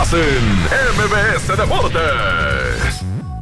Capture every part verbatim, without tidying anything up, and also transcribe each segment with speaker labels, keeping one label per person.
Speaker 1: Estás en M B S Deportes.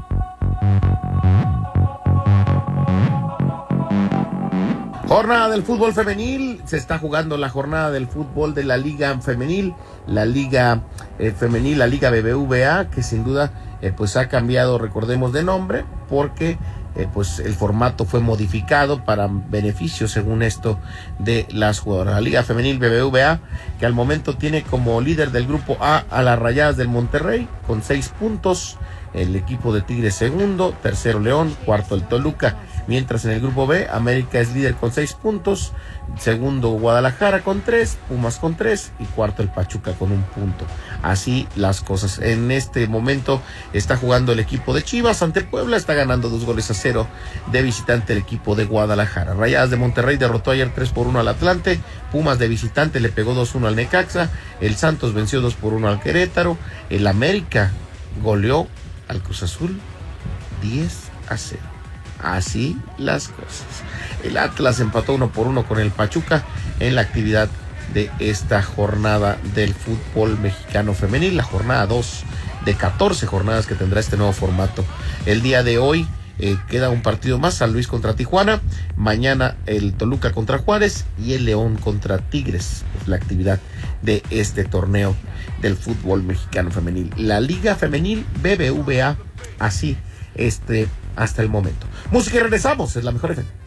Speaker 2: Jornada del fútbol femenil, se está jugando la jornada del fútbol de la Liga Femenil, la Liga eh, Femenil, la Liga B B V A, que sin duda eh, pues ha cambiado, recordemos, de nombre, porque eh, pues el formato fue modificado para beneficio, según esto, de las jugadoras. La Liga Femenil B B V A, que al momento tiene como líder del grupo A a las Rayadas del Monterrey, con seis puntos, el equipo de Tigres segundo, tercero León, cuarto el Toluca. Mientras en el grupo B, América es líder con seis puntos, segundo Guadalajara con tres, Pumas con tres y cuarto el Pachuca con un punto. Así las cosas. En este momento está jugando el equipo de Chivas ante Puebla, está ganando dos goles a cero de visitante el equipo de Guadalajara. Rayadas de Monterrey derrotó ayer tres por uno al Atlante, Pumas de visitante le pegó dos uno al Necaxa, el Santos venció dos por uno al Querétaro, el América goleó al Cruz Azul diez a cero. Así las cosas. El Atlas empató uno por uno con el Pachuca en la actividad de esta jornada del fútbol mexicano femenil, la jornada dos de catorce jornadas que tendrá este nuevo formato. El día de hoy eh, queda un partido más, San Luis contra Tijuana, mañana el Toluca contra Juárez y el León contra Tigres, es la actividad de este torneo del fútbol mexicano femenil. La Liga Femenil B B V A, así este hasta el momento. Música y regresamos, es la mejor F M.